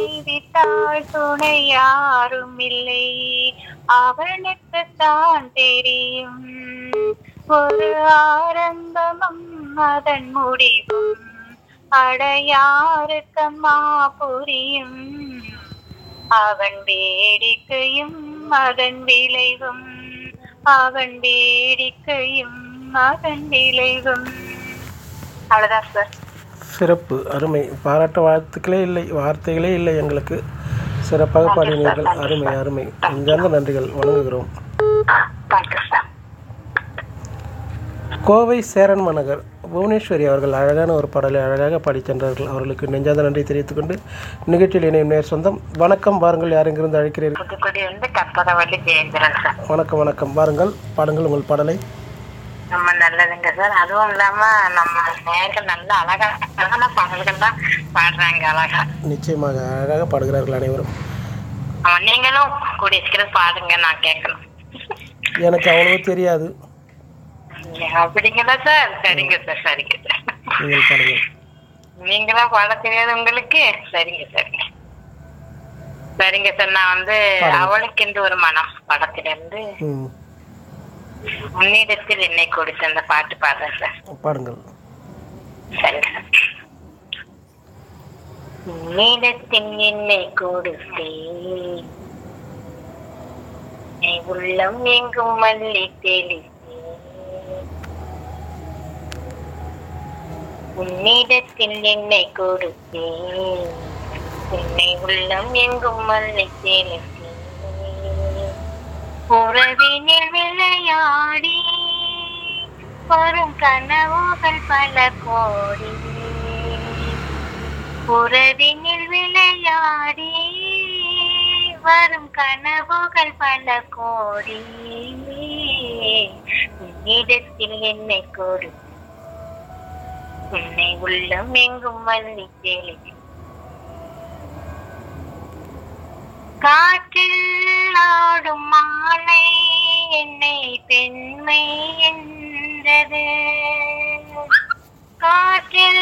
விட்டால் துணை யாரும் இல்லை, அவனுக்குத்தான் தெரியும் ஒரு ஆரம்பமும் அதன் முடிவும், அடையாருக்கம்மா புரியும் அவன் வேடிக்கையும் அதன் விளைவும், அவன் வேடிக்கையும் அதன் விளைவும். அவ்வளவுதான் சார். சிறப்பு, அருமை. பாராட்ட வார்த்தைகளே இல்லை எங்களுக்கு. சிறப்பாக பாடினீர்கள். அருமை அருமை. நெஞ்சார்ந்த நன்றிகள், வணங்குகிறோம். கோவை சேரன் மாநகர் புவனேஸ்வரி அவர்கள் அழகான ஒரு பாடலை அழகாக பாடி சென்றார்கள். அவர்களுக்கு நெஞ்சார்ந்த நன்றி தெரிவித்துக் கொண்டு நிகழ்ச்சியில் இணையும் நேர் சொந்தம். வணக்கம், வாருங்கள். யார் எங்கிருந்து அழைக்கிறீர்கள்? வணக்கம் வணக்கம், வாருங்கள், பாடுங்கள் உங்கள் பாடலை. ரொம்ப நல்லதுங்க சார். அதுவும் இல்லாம நம்ம நேயர்கள் நல்ல அழகான பாடல்கள் தான் பாடுறாங்க. அழகா, நிச்சயமாக அழகாக பாடுகிறார்கள் அனைவரும். நீங்களும் கூடிய சீக்கிரம் பாடுங்க, நான் கேட்கணும். எனக்கு அவ்வளவு தெரியாது. அப்படிங்களா சார்? சரிங்க சார், சரிங்க சார். நீங்கள் பாடுங்கள். நீங்களா பாட தெரியாது உங்களுக்கு? சரிங்க சரிங்க சரிங்க சார். நான் அவளுக்கென்று ஒரு மனம் படத்திலிருந்து உன்னிடத்தில் என்னை கொடுத்து அந்த பாட்டு பாடுறேன் சார். பாடுங்கள். சரிங்க சார். உன்னிடத்தில் என்னை கொடுத்தேன், உள்ளம் எங்கும் மல்லி தெளித்தேன், உன்னிடத்தில் என்னை கொடுத்தேன், உன்னை உள்ளம் எங்கும் மல்லி தெளித்தேன், உறவினில் விளையாடி வரும் கனவுகள் பல கோடி, உறவினில் விளையாடி வரும் கனவுகள் பல கோடி, உன்னிடத்தில் என்னை கொடு, உன்னை உள்ளம் எங்கும் மல்லி தெளித்தேன், காற்றில் ஆடும் மாலை என்னை பெண்மை என்றது, காற்றில்